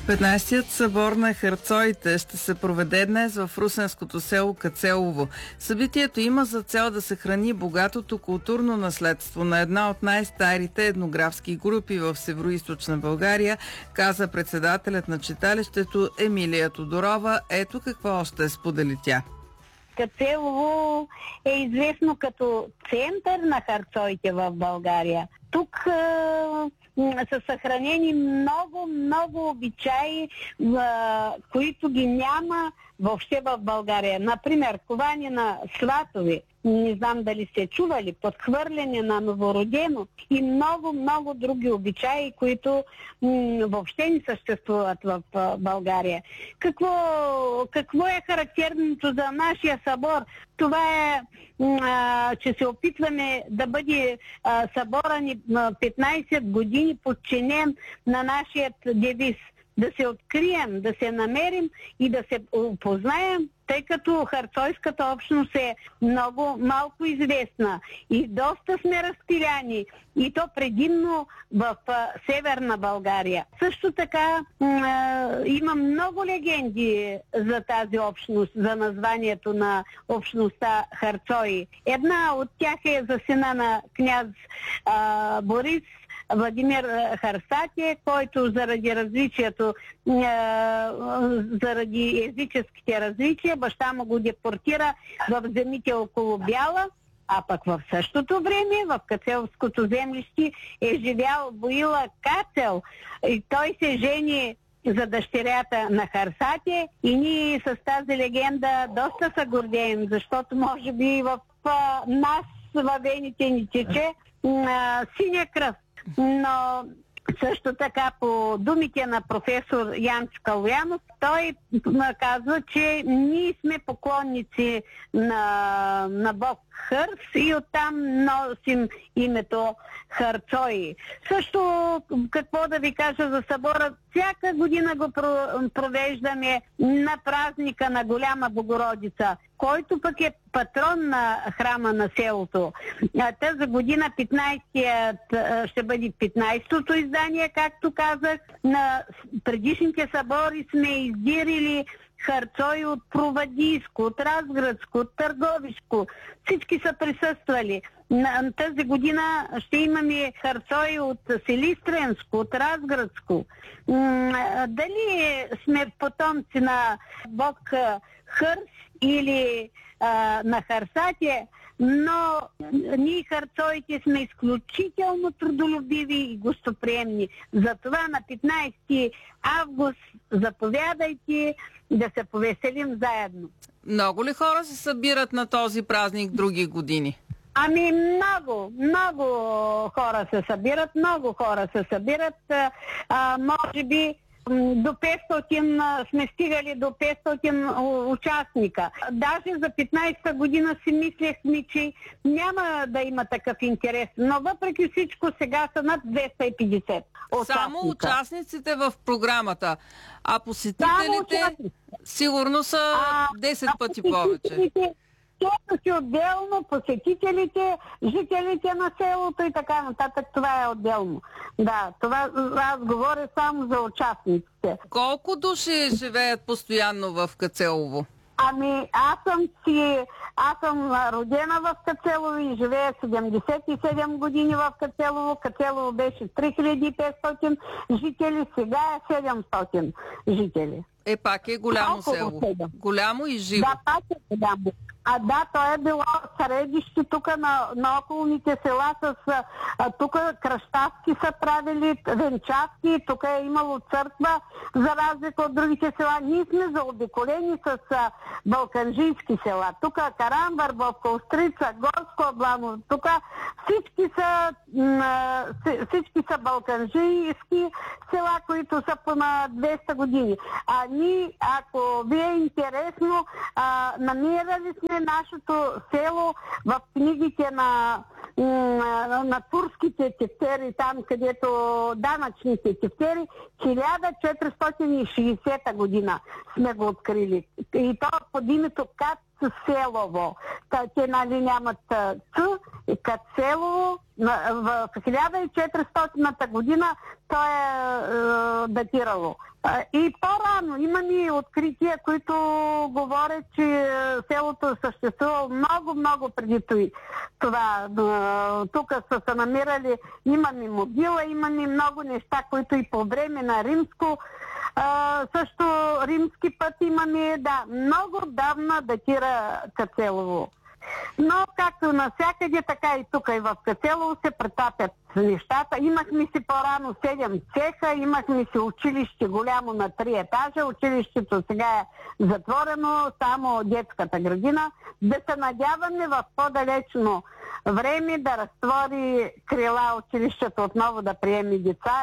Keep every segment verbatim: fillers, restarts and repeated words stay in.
петнайсетият събор на харцоите ще се проведе днес в русенското село Кацелово. Събитието има за цел да съхрани богатото културно наследство на една от най-старите етнографски групи в Североизточна България, каза председателят на читалището Емилия Тодорова. Ето какво още сподели тя. Кацелово е известно като център на харцоите в България. Тук е, са съхранени много, много обичаи, е, които ги няма въобще в България. Например, коване на сватови, не знам дали сте чували, подхвърляне на новородено и много, много други обичаи, които м- въобще не съществуват в а, България. Какво, какво е характерното за нашия събор? Това е, а, че се опитваме да бъде а, събора ни петнайсет години подчинен на нашия девиз. Да се открием, да се намерим и да се опознаем, тъй като харцойската общност е много малко известна и доста сме разпиляни, и то предимно в а, Северна България. Също така а, има много легенди за тази общност, за названието на общността харцои. Една от тях е за сина на княз а, Борис, Владимир Харсатие, който заради различието, е, заради езическите различия, баща му го депортира в земите около Бяла, а пък в същото време в Кацелското землище е живял Боила Кацел и той се жени за дъщерята на Харсатие и ние с тази легенда доста се гордеем, защото може би в а, нас във вените ни тече а, синя кръв. Но също така по думите на професор Ян Чкалоянов, той казва, че ние сме поклонници на, на Бог Хърс и оттам носим името Харцои. Също какво да ви кажа за събора, всяка година го провеждаме на празника на Голяма Богородица, който пък е патрон на храма на селото. Тази година петнайсетият ще бъде петнайсетото издание, както казах. На предишните събори сме издирили харцои от Провадийско, от Разградско, от Търговишко. Всички са присъствали. На тази година ще имаме харцои от Силистренско, от Разградско. Дали сме потомци на Бог Хърс или а, на Харсатие, но ние харцоите сме изключително трудолюбиви и гостоприемни. Затова на петнайсети август заповядайте да се повеселим заедно. Много ли хора се събират на този празник други години? Ами много, много хора се събират, много хора се събират. А, може би до петстотин сме стигали до петстотин участника. Даже за петнайсета година си мислехме, че няма да има такъв интерес, но въпреки всичко сега са над двеста и петдесет участника. Само участниците в програмата, а посетителите сигурно са а, десет пъти повече. Това си отделно, посетителите, жителите на селото и така нататък, това е отделно. Да, това аз говоря само за участниците. Колко души живеят постоянно в Кацелово? Ами, аз съм си, аз съм родена в Кацелово и живея седемдесет и седем години в Кацелово. Кацелово беше три хиляди и петстотин жители, сега е седемстотин жители. Е, пак е голямо Колко село. Сега? Голямо и живо. Да, пак е голямо. А да, то е било средище тук на, на околните села с тук кръщавки са правили, венчавки, тук е имало църква, за разлика от другите села. Ние сме заобиколени с а, балканжийски села. Тук Каран, Върбовка, Острица, Горско, Обланово, тук всички са, м- всички са балканжийски села, които са по на двеста години. А ние, ако ви е интересно, а, намирали сме нашето село в книгите на, на, на турските тефтери, там където данъчните тефтери, хиляда четиристотин и шейсета година сме го открили. и то под името Кацелово. Те, нали, нямат Ц и Кацелово. В хиляда и четиристотината година то е, е датирало. И по-рано имаме открития, които говорят, че селото е съществувало много-много преди това. Тук са се намирали, имаме могила, имаме много неща, които и по време на римско, също римски път имаме, да, много давна датира Кацелово. Но както навсякъде, така и тук и в Кацелово се претапят нещата. Имахме си по-рано седем цеха, имахме си училище голямо на три етажа. Училището сега е затворено, само детската градина. Да се надяваме в по-далечно време да разтвори крила училището отново да приеме деца.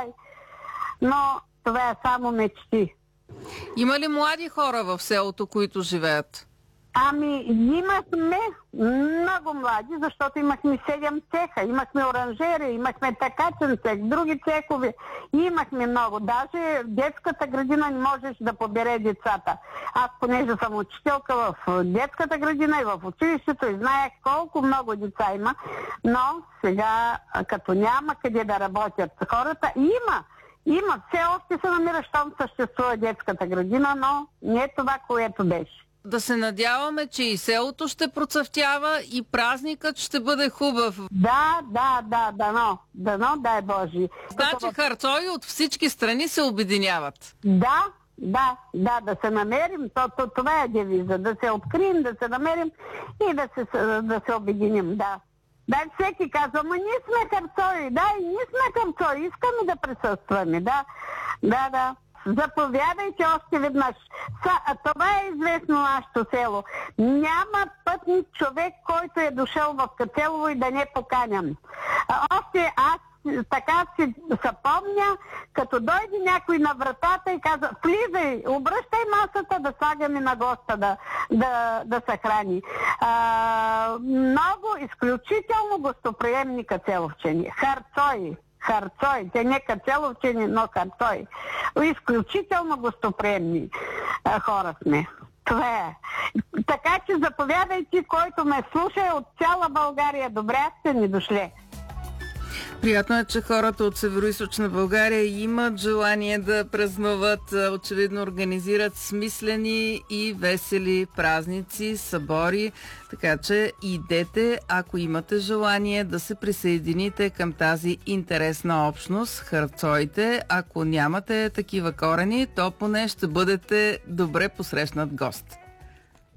Но това е само мечти. Има ли млади хора в селото, които живеят? Ами, имахме много млади, защото имахме седем цеха, имахме оранжери, имахме такачен цех, други цехове, имахме много. Даже в детската градина не можеш да побере децата. Аз, понеже съм учителка в детската градина и в училището, и знаех колко много деца има, но сега, като няма къде да работят хората, има. Има, все още се намира, щом съществува детската градина, но не е това, което беше. Да се надяваме, че и селото ще процъфтява и празникът ще бъде хубав. Да, да, да, дано, дано, дай Божи. Значи харцои от всички страни се обединяват. Да, да, да, да се намерим, то, то, това е девиза, да се открием, да се намерим и да се, да се обединим, да. Да, всеки казва, ма ние сме харцои, да, и ние сме харцои, искаме да присъстваме, да, да, да. Заповядайте още веднъж. Са, това е известно нашето село. Няма пътник човек, който е дошъл в Кацелово и да не поканям. Още аз така си съпомня, като дойде някой на вратата и каза, влизай, обръщай масата да слагаме на госта да, да, да се храни. А, много, изключително гостоприемни кацеловчени. Харцои. Харцои. Те не кацеловчени, но харцои. Изключително гостоприемни а, хора сме. Това е. Така че заповядайте, който ме слуша от цяла България. Добре сте ни дошли. Приятно е, че хората от Североизточна България имат желание да празнуват. Очевидно организират смислени и весели празници, събори. Така че идете, ако имате желание да се присъедините към тази интересна общност, харцоите. Ако нямате такива корени, то поне ще бъдете добре посрещнат гост.